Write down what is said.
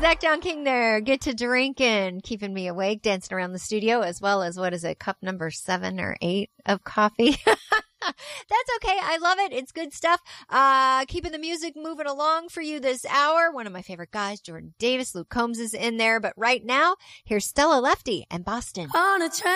Zach John King there. Get to drinking, keeping me awake, dancing around the studio, as well as, what is it, cup number 7 or 8 of coffee. That's okay. I love it. It's good stuff. Keeping the music moving along for you this hour. One of my favorite guys, Jordan Davis. Luke Combs is in there. But right now, here's Stella Lefty and Boston. On a train.